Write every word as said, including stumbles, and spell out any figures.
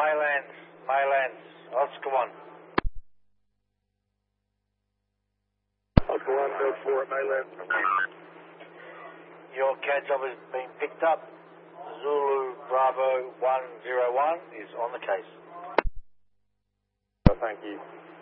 Maylands, Maylands, Oscar one. Oscar one, code four, Maylands. Your C A D job has been picked up. Zulu Bravo one zero one is on the case. Thank you.